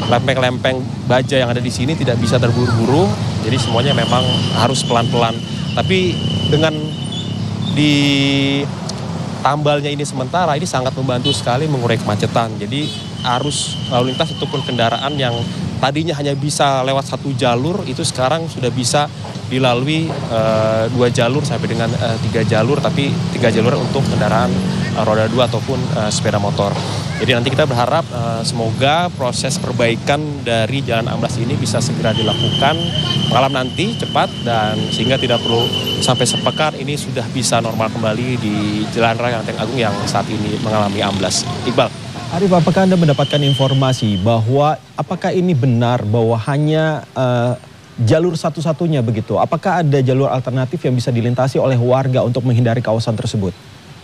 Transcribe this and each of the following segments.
lempeng-lempeng baja yang ada di sini tidak bisa terburu-buru, jadi semuanya memang harus pelan-pelan. Tapi dengan di tambalnya ini sementara, ini sangat membantu sekali mengurai kemacetan. Jadi arus lalu lintas ataupun kendaraan yang tadinya hanya bisa lewat satu jalur, itu sekarang sudah bisa dilalui 2 jalur sampai dengan 3 jalur, tapi 3 jalur untuk kendaraan roda 2 ataupun sepeda motor. Jadi nanti kita berharap semoga proses perbaikan dari Jalan Amblas ini bisa segera dilakukan malam nanti cepat, dan sehingga tidak perlu sampai sepekan ini sudah bisa normal kembali di Jalan Raya Lenteng Agung yang saat ini mengalami amblas. Iqbal. Arif, apakah Anda mendapatkan informasi bahwa apakah ini benar bahwa hanya jalur satu-satunya begitu? Apakah ada jalur alternatif yang bisa dilintasi oleh warga untuk menghindari kawasan tersebut?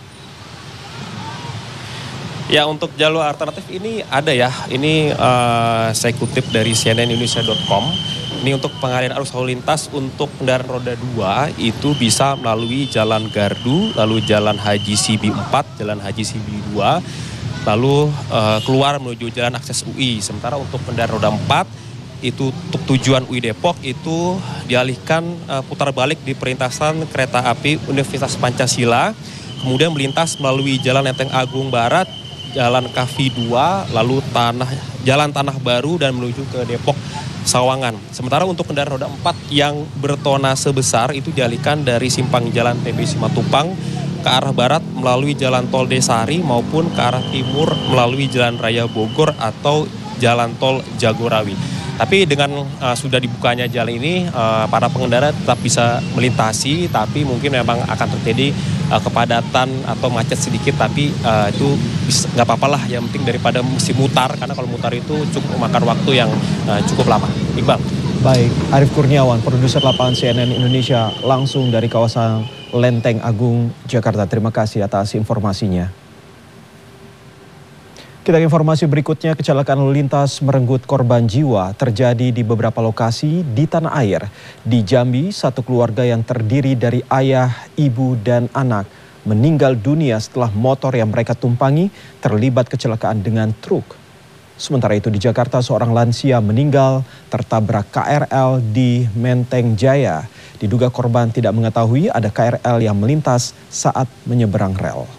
Ya, untuk jalur alternatif ini ada ya. Ini saya kutip dari cnnindonesia.com. Ini untuk pengalihan arus lalu lintas untuk kendaraan roda 2 itu bisa melalui Jalan Gardu, lalu Jalan Haji Sibi 4, Jalan Haji Sibi 2, lalu keluar menuju Jalan Akses UI. Sementara untuk kendaraan roda 4 itu untuk tujuan UI Depok itu dialihkan putar balik di perlintasan kereta api Universitas Pancasila, kemudian melintas melalui Jalan Lenteng Agung Barat, Jalan Kafi 2, lalu Jalan Tanah Baru dan menuju ke Depok Sawangan. Sementara untuk kendaraan roda 4 yang bertonase besar itu dialihkan dari simpang Jalan TB Simatupang ke arah barat melalui Jalan Tol Desari maupun ke arah timur melalui Jalan Raya Bogor atau Jalan Tol Jagorawi. Tapi dengan sudah dibukanya jalan ini, para pengendara tetap bisa melintasi, tapi mungkin memang akan terjadi kepadatan atau macet sedikit, tapi itu nggak apa-apa lah, yang penting daripada mesti mutar, karena kalau mutar itu cukup memakan waktu yang cukup lama. Iqbal. Baik, Arif Kurniawan, produser lapangan CNN Indonesia langsung dari kawasan Lenteng Agung, Jakarta. Terima kasih atas informasinya. Kita ke informasi berikutnya, kecelakaan lalu lintas merenggut korban jiwa terjadi di beberapa lokasi di tanah air. Di Jambi, satu keluarga yang terdiri dari ayah, ibu, dan anak meninggal dunia setelah motor yang mereka tumpangi terlibat kecelakaan dengan truk. Sementara itu di Jakarta, seorang lansia meninggal tertabrak KRL di Menteng Jaya. Diduga korban tidak mengetahui ada KRL yang melintas saat menyeberang rel.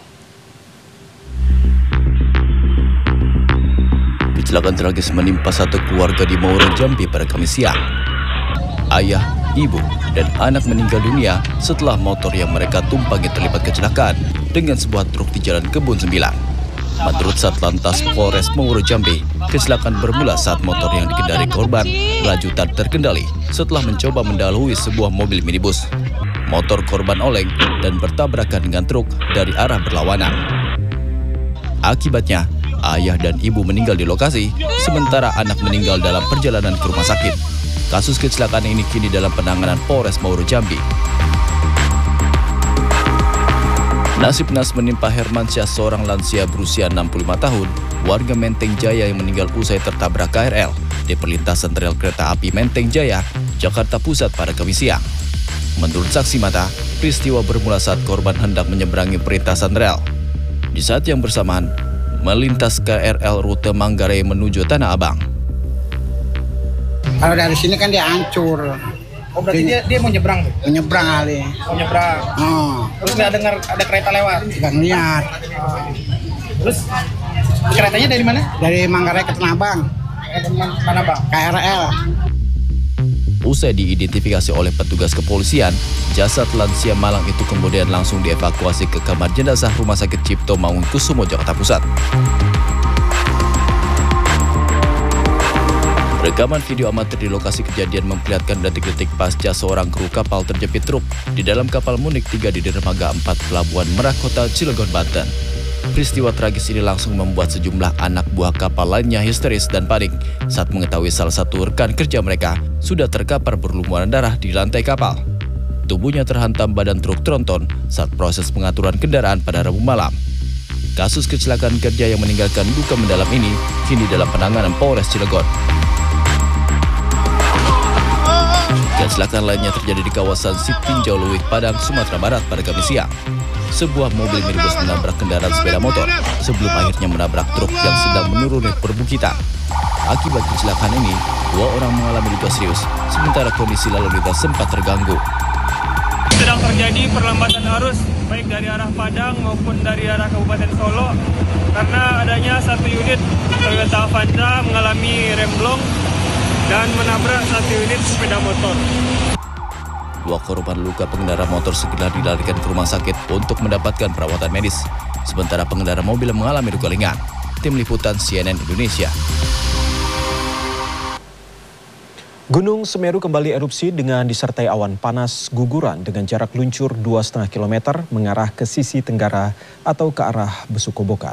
Kecelakaan tragis menimpa satu keluarga di Maura, Jambi pada Kamis siang. Ayah, ibu, dan anak meninggal dunia setelah motor yang mereka tumpangi terlibat kecelakaan dengan sebuah truk di Jalan Kebun 9. Menurut Satlantas Polres Maura, Jambi, kecelakaan bermula saat motor yang dikendari korban melaju tak terkendali setelah mencoba mendahului sebuah mobil minibus. Motor korban oleng dan bertabrakan dengan truk dari arah berlawanan. Akibatnya, ayah dan ibu meninggal di lokasi, sementara anak meninggal dalam perjalanan ke rumah sakit. Kasus kecelakaan ini kini dalam penanganan Polres Maura, Jambi. Nasib naas menimpa Hermansyah, seorang lansia berusia 65 tahun, warga Menteng Jaya yang meninggal usai tertabrak KRL di perlintasan rel kereta api Menteng Jaya, Jakarta Pusat pada Kamis siang. Menurut saksi mata, peristiwa bermula saat korban hendak menyeberangi perlintasan rel. Di saat yang bersamaan, melintas KRL rute Manggarai menuju Tanah Abang. Kalau dari sini kan dia hancur. Oh, berarti dia mau nyebrang? Menyeberang kali. Mau nyebrang. Terus nggak dengar ada kereta lewat? Nggak ngeliat. Terus keretanya dari mana? Dari Manggarai ke Tanah Abang. Tanah Abang. KRL. Usai diidentifikasi oleh petugas kepolisian, jasad lansia malang itu kemudian langsung dievakuasi ke kamar jenazah Rumah Sakit Cipto Mangunkusumo, Jakarta Pusat. Rekaman video amatir di lokasi kejadian memperlihatkan detik-detik pasca seorang kru kapal terjepit truk di dalam kapal Munik 3 di dermaga 4 Pelabuhan Merak, Kota Cilegon, Banten. Peristiwa tragis ini langsung membuat sejumlah anak buah kapal lainnya histeris dan panik saat mengetahui salah satu rekan kerja mereka sudah terkapar berlumuran darah di lantai kapal. Tubuhnya terhantam badan truk tronton saat proses pengaturan kendaraan pada Rabu malam. Kasus kecelakaan kerja yang meninggalkan duka mendalam ini kini dalam penanganan Polres Cilegon. Kecelakaan lainnya terjadi di kawasan Sitinjau Luwih, Padang, Sumatera Barat pada Kamis siang. Sebuah mobil minibus menabrak kendaraan sepeda motor sebelum akhirnya menabrak truk yang sedang menuruni perbukitan. Akibat kecelakaan ini, 2 orang mengalami luka serius, sementara kondisi lalu lintas sempat terganggu. Sedang terjadi perlambatan arus baik dari arah Padang maupun dari arah Kabupaten Solo karena adanya satu unit Toyota Avanza mengalami remblong dan menabrak satu unit sepeda motor. 2 korban luka pengendara motor segera dilarikan ke rumah sakit untuk mendapatkan perawatan medis, sementara pengendara mobil mengalami luka ringan. Tim Liputan CNN Indonesia. Gunung Semeru kembali erupsi dengan disertai awan panas guguran dengan jarak luncur 2,5 km mengarah ke sisi tenggara atau ke arah Besukobokan.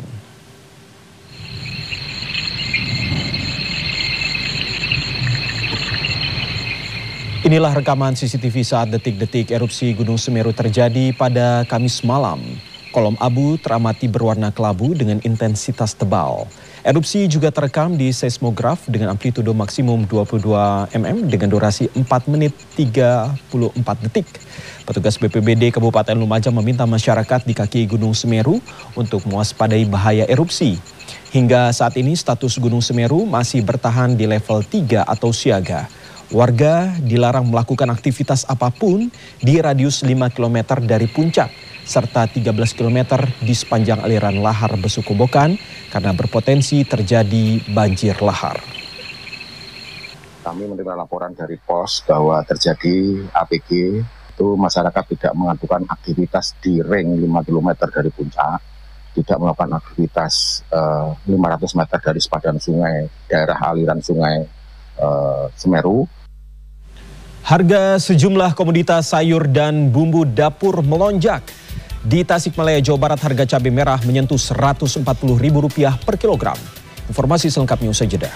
Inilah rekaman CCTV saat detik-detik erupsi Gunung Semeru terjadi pada Kamis malam. Kolom abu teramati berwarna kelabu dengan intensitas tebal. Erupsi juga terekam di seismograf dengan amplitudo maksimum 22 mm dengan durasi 4 menit 34 detik. Petugas BPBD Kabupaten Lumajang meminta masyarakat di kaki Gunung Semeru untuk mewaspadai bahaya erupsi. Hingga saat ini status Gunung Semeru masih bertahan di level 3 atau siaga. Warga dilarang melakukan aktivitas apapun di radius 5 km dari puncak, serta 13 km di sepanjang aliran lahar Besukobokan karena berpotensi terjadi banjir lahar. Kami menerima laporan dari pos bahwa terjadi APG, itu masyarakat tidak melakukan aktivitas di ring 5 km dari puncak, tidak melakukan aktivitas 500 meter dari sepadan sungai, daerah aliran sungai Semeru. Harga sejumlah komoditas sayur dan bumbu dapur melonjak. Di Tasikmalaya, Jawa Barat, harga cabai merah menyentuh Rp140.000 per kilogram. Informasi selengkapnya usai jeda.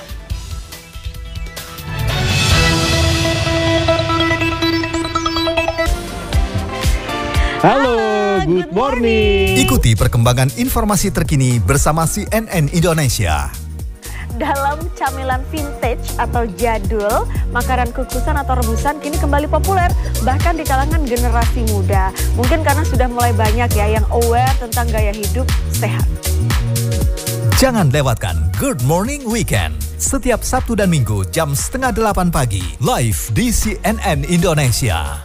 Halo, good morning. Ikuti perkembangan informasi terkini bersama CNN Indonesia. Dalam camilan vintage atau jadul, makanan kukusan atau rebusan kini kembali populer bahkan di kalangan generasi muda. Mungkin karena sudah mulai banyak ya yang aware tentang gaya hidup sehat. Jangan lewatkan Good Morning Weekend setiap Sabtu dan Minggu jam 7:30 pagi live di CNN Indonesia.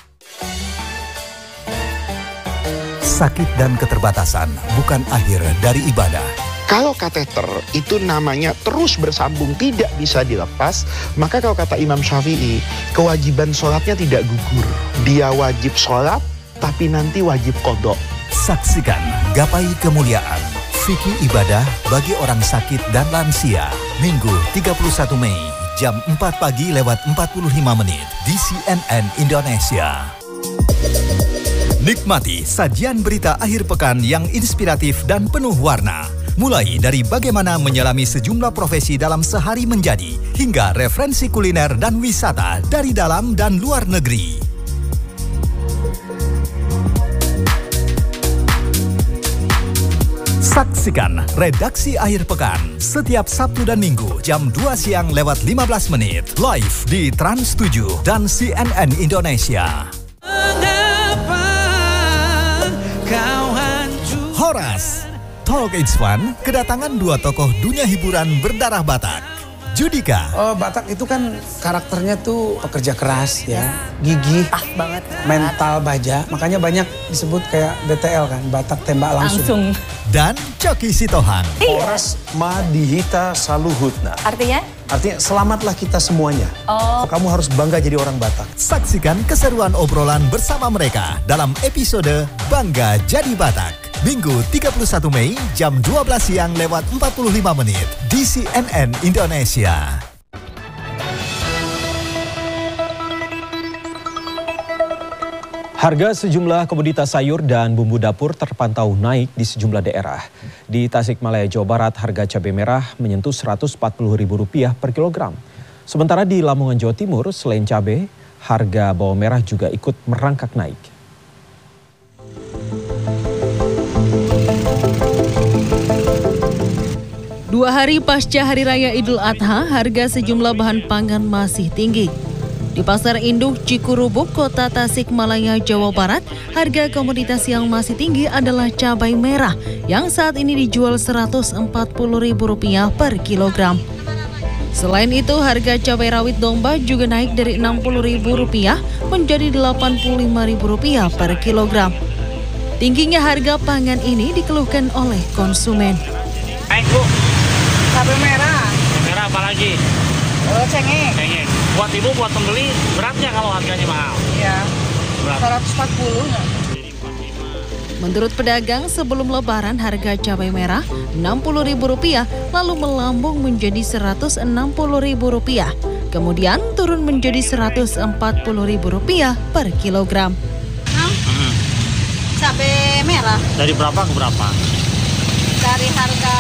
Sakit dan keterbatasan bukan akhir dari ibadah. Kalau kateter itu namanya terus bersambung, tidak bisa dilepas, maka kalau kata Imam Syafi'i, kewajiban sholatnya tidak gugur. Dia wajib sholat, tapi nanti wajib qadha. Saksikan Gapai Kemuliaan, fikih ibadah bagi orang sakit dan lansia. Minggu 31 Mei, jam 4 pagi lewat 45 menit di CNN Indonesia. Nikmati sajian berita akhir pekan yang inspiratif dan penuh warna. Mulai dari bagaimana menyelami sejumlah profesi dalam sehari menjadi, hingga referensi kuliner dan wisata dari dalam dan luar negeri. Saksikan Redaksi Akhir Pekan setiap Sabtu dan Minggu jam 2 siang lewat 15 menit live di Trans 7 dan CNN Indonesia. Horas Talk It's Fun kedatangan 2 tokoh dunia hiburan berdarah Batak. Judika. Oh, Batak itu kan karakternya tuh pekerja keras ya, gigih, banget, mental baja. Makanya banyak disebut kayak BTL kan, Batak tembak langsung. Dan Coki Sitohang. Horas madihita saluhutna. Artinya? Artinya selamatlah kita semuanya. Oh. Kamu harus bangga jadi orang Batak. Saksikan keseruan obrolan bersama mereka dalam episode Bangga Jadi Batak. Minggu 31 Mei jam 12 siang lewat 45 menit di CNN Indonesia. Harga sejumlah komoditas sayur dan bumbu dapur terpantau naik di sejumlah daerah. Di Tasikmalaya, Jawa Barat, harga cabai merah menyentuh Rp140.000 per kilogram. Sementara di Lamongan, Jawa Timur, selain cabai, harga bawang merah juga ikut merangkak naik. Dua hari pasca Hari Raya Idul Adha, harga sejumlah bahan pangan masih tinggi. Di Pasar Induk Cikurubuk, Kota Tasikmalaya, Jawa Barat, harga komoditas yang masih tinggi adalah cabai merah yang saat ini dijual Rp140.000 per kilogram. Selain itu, harga cabai rawit domba juga naik dari Rp60.000 menjadi Rp85.000 per kilogram. Tingginya harga pangan ini dikeluhkan oleh konsumen. Naik, Bu. Cabai merah. Merah apa lagi? Cengeng. Cengeng. Buat ibu, buat pembeli, beratnya kalau harganya mahal? Iya. Berat. 140. Menurut pedagang, sebelum lebaran harga cabai merah Rp60.000 lalu melambung menjadi Rp160.000. Kemudian turun menjadi Rp140.000 per kilogram. Cabai merah. Dari berapa ke berapa? Dari harga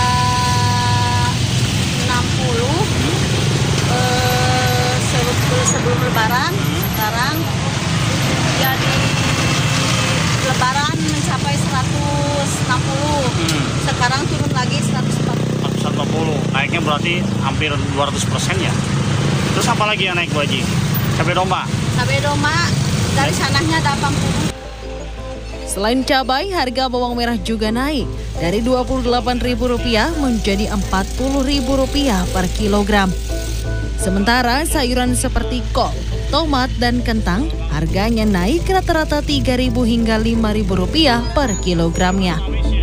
60 sebelum lebaran, sekarang jadi lebaran mencapai 160. Sekarang turun lagi 140. Naiknya berarti hampir 200% ya. Terus apa lagi yang naik, Bu Haji? Cabai domba. Cabai domba dari sananya 80. Selain cabai, harga bawang merah juga naik dari Rp28.000 menjadi Rp40.000 per kilogram. Sementara sayuran seperti kol, tomat, dan kentang harganya naik rata-rata Rp3.000 hingga Rp5.000 per kilogramnya.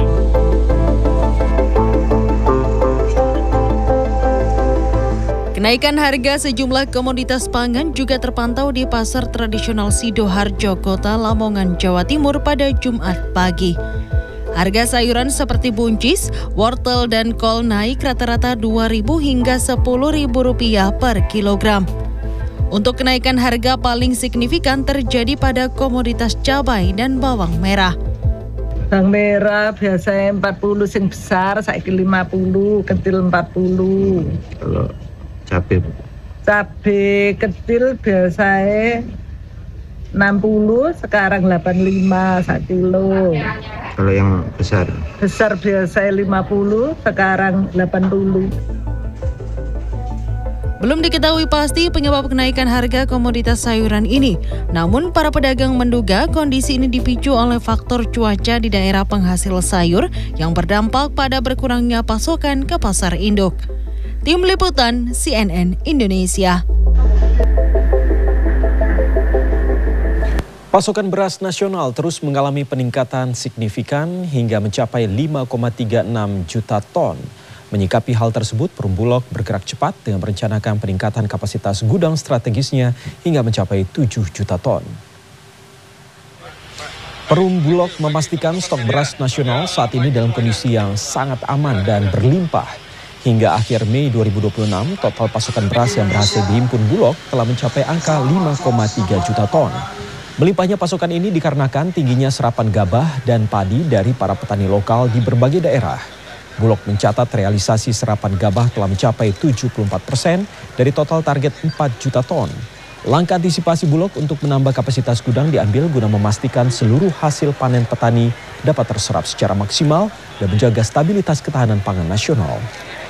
Kenaikan harga sejumlah komoditas pangan juga terpantau di pasar tradisional Sidoarjo, Kota Lamongan, Jawa Timur pada Jumat pagi. Harga sayuran seperti buncis, wortel, dan kol naik rata-rata Rp2.000 hingga Rp10.000 per kilogram. Untuk kenaikan harga paling signifikan terjadi pada komoditas cabai dan bawang merah. Bawang merah biasanya 40 sing besar, saiki 50, kecil 40. Kalau cabai, Bu? Cabai kecil biasanya 60, sekarang 85 1 kilo. Kalau yang besar? Besar biasanya 50, sekarang 80. Belum diketahui pasti penyebab kenaikan harga komoditas sayuran ini. Namun para pedagang menduga kondisi ini dipicu oleh faktor cuaca di daerah penghasil sayur yang berdampak pada berkurangnya pasokan ke pasar induk. Tim Liputan CNN Indonesia. Pasokan beras nasional terus mengalami peningkatan signifikan hingga mencapai 5,36 juta ton. Menyikapi hal tersebut, Perum Bulog bergerak cepat dengan merencanakan peningkatan kapasitas gudang strategisnya hingga mencapai 7 juta ton. Perum Bulog memastikan stok beras nasional saat ini dalam kondisi yang sangat aman dan berlimpah. Hingga akhir Mei 2026, total pasokan beras yang berhasil dihimpun Bulog telah mencapai angka 5,3 juta ton. Melimpahnya pasokan ini dikarenakan tingginya serapan gabah dan padi dari para petani lokal di berbagai daerah. Bulog mencatat realisasi serapan gabah telah mencapai 74% dari total target 4 juta ton. Langkah antisipasi Bulog untuk menambah kapasitas gudang diambil guna memastikan seluruh hasil panen petani dapat terserap secara maksimal dan menjaga stabilitas ketahanan pangan nasional.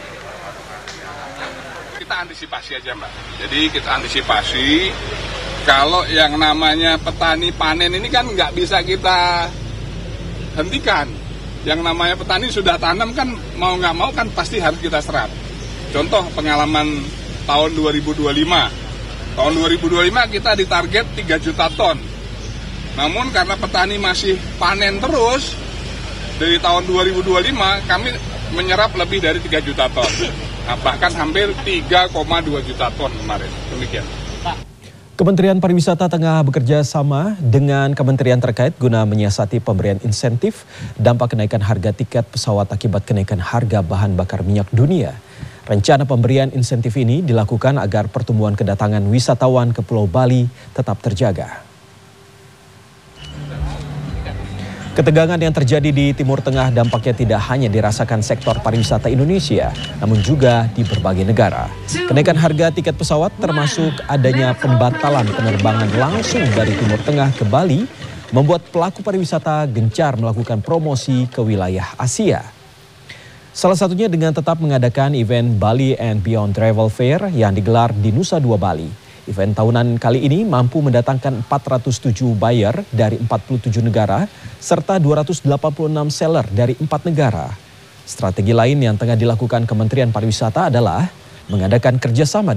Kita antisipasi aja, Mbak. Jadi kita antisipasi kalau yang namanya petani panen ini kan nggak bisa kita hentikan. Yang namanya petani sudah tanam kan mau nggak mau kan pasti harus kita serap. Contoh pengalaman tahun 2025. Tahun 2025 kita ditarget 3 juta ton. Namun karena petani masih panen terus, dari tahun 2025 kami menyerap lebih dari 3 juta ton. Nah, bahkan hampir 3,2 juta ton kemarin. Demikian. Kementerian Pariwisata tengah bekerja sama dengan kementerian terkait guna menyiasati pemberian insentif dampak kenaikan harga tiket pesawat akibat kenaikan harga bahan bakar minyak dunia. Rencana pemberian insentif ini dilakukan agar pertumbuhan kedatangan wisatawan ke Pulau Bali tetap terjaga. Ketegangan yang terjadi di Timur Tengah dampaknya tidak hanya dirasakan sektor pariwisata Indonesia, namun juga di berbagai negara. Kenaikan harga tiket pesawat termasuk adanya pembatalan penerbangan langsung dari Timur Tengah ke Bali membuat pelaku pariwisata gencar melakukan promosi ke wilayah Asia. Salah satunya dengan tetap mengadakan event Bali and Beyond Travel Fair yang digelar di Nusa Dua Bali. Event tahunan kali ini mampu mendatangkan 407 buyer dari 47 negara serta 286 seller dari 4 negara. Strategi lain yang tengah dilakukan Kementerian Pariwisata adalah mengadakan kerjasama